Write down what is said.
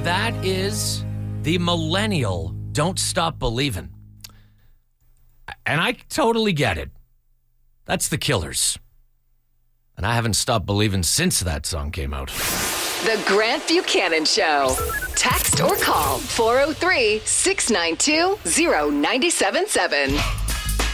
that is the millennial Don't Stop Believin'. And I totally get it. That's the Killers. And I haven't stopped believing since that song came out. The Grant Buchanan Show. Text or call 403-692-0977.